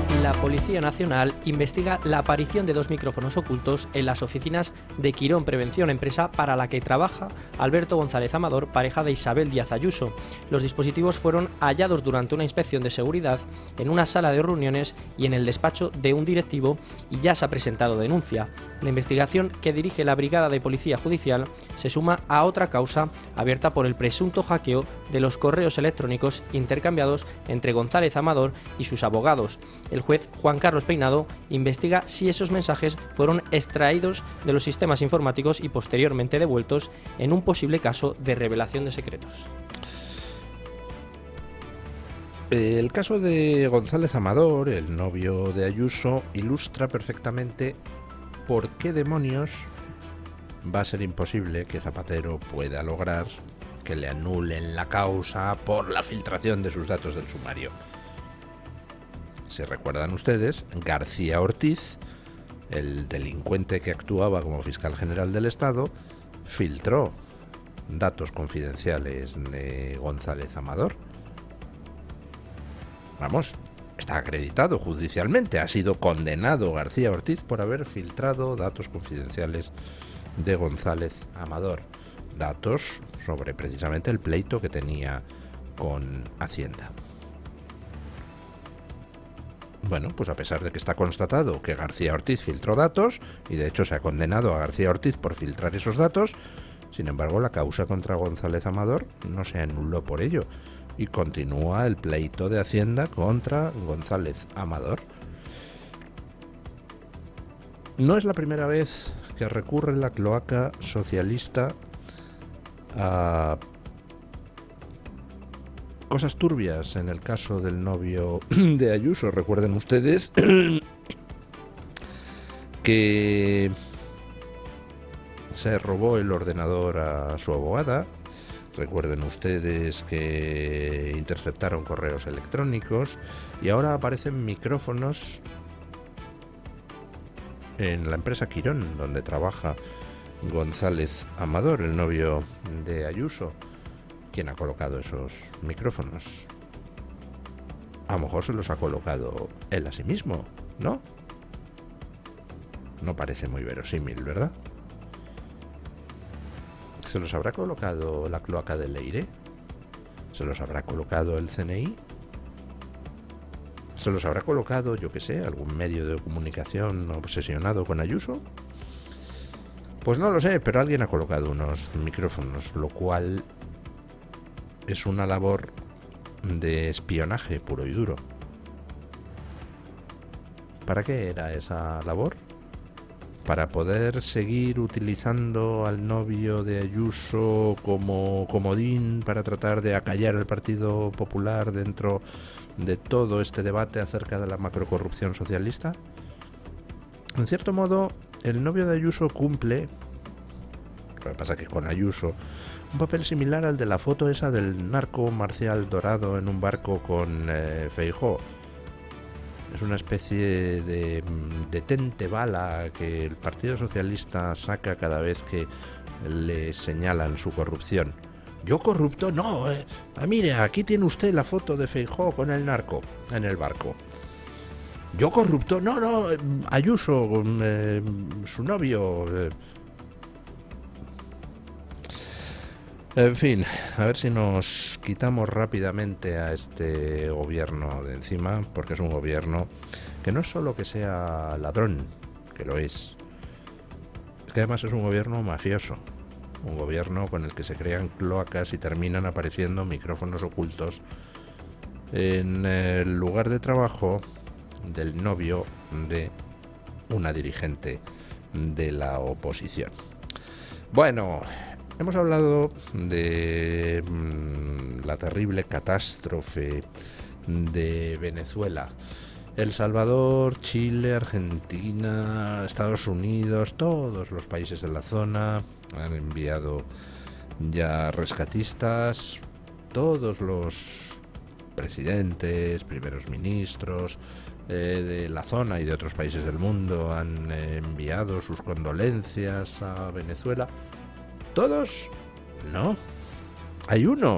La Policía Nacional investiga la aparición de 2 micrófonos ocultos en las oficinas de Quirón Prevención, empresa para la que trabaja Alberto González Amador, pareja de Isabel Díaz Ayuso. Los dispositivos fueron hallados durante una inspección de seguridad en una sala de reuniones y en el despacho de un directivo, y ya se ha presentado denuncia. La investigación que dirige la Brigada de Policía Judicial se suma a otra causa abierta por el presunto hackeo de los correos electrónicos intercambiados entre González Amador y sus abogados. El juez Juan Carlos Peinado investiga si esos mensajes fueron extraídos de los sistemas informáticos y posteriormente devueltos en un posible caso de revelación de secretos. El caso de González Amador, el novio de Ayuso, ilustra perfectamente por qué demonios va a ser imposible que Zapatero pueda lograr que le anulen la causa por la filtración de sus datos del sumario. Si recuerdan ustedes, García Ortiz, el delincuente que actuaba como fiscal general del Estado, filtró datos confidenciales de González Amador. Vamos, está acreditado judicialmente, ha sido condenado García Ortiz por haber filtrado datos confidenciales de González Amador. Datos sobre precisamente el pleito que tenía con Hacienda. Bueno, pues a pesar de que está constatado que García Ortiz filtró datos, y de hecho se ha condenado a García Ortiz por filtrar esos datos, sin embargo la causa contra González Amador no se anuló por ello, y continúa el pleito de Hacienda contra González Amador. No es la primera vez que recurre la cloaca socialista a cosas turbias en el caso del novio de Ayuso. Recuerden ustedes que se robó el ordenador a su abogada. Recuerden ustedes que interceptaron correos electrónicos y ahora aparecen micrófonos en la empresa Quirón, donde trabaja González Amador, el novio de Ayuso. ¿Quién ha colocado esos micrófonos? A lo mejor se los ha colocado él a sí mismo, ¿no? No parece muy verosímil, ¿verdad? ¿Se los habrá colocado la cloaca del Leire? ¿Se los habrá colocado el CNI? ¿Se los habrá colocado, yo qué sé, algún medio de comunicación obsesionado con Ayuso? Pues no lo sé, pero alguien ha colocado unos micrófonos, lo cual es una labor de espionaje puro y duro. ¿Para qué era esa labor? ¿Para poder seguir utilizando al novio de Ayuso como comodín para tratar de acallar el Partido Popular dentro de todo este debate acerca de la macrocorrupción socialista? En cierto modo, el novio de Ayuso cumple, lo que pasa que con Ayuso, un papel similar al de la foto esa del narco Marcial Dorado en un barco con Feijóo. Es una especie de detente bala que el Partido Socialista saca cada vez que le señalan su corrupción. ¿Yo corrupto? No. Mire, aquí tiene usted la foto de Feijóo con el narco en el barco. ¿Yo corrupto? No, Ayuso, su novio. En fin, a ver si nos quitamos rápidamente a este gobierno de encima, porque es un gobierno que no es solo que sea ladrón, que lo es que además es un gobierno mafioso, un gobierno con el que se crean cloacas y terminan apareciendo micrófonos ocultos en el lugar de trabajo del novio de una dirigente de la oposición. Bueno, hemos hablado de la terrible catástrofe de Venezuela. El Salvador, Chile, Argentina, Estados Unidos, todos los países de la zona han enviado ya rescatistas. Todos los presidentes, primeros ministros de la zona y de otros países del mundo han enviado sus condolencias a Venezuela. ¿Todos? No. Hay uno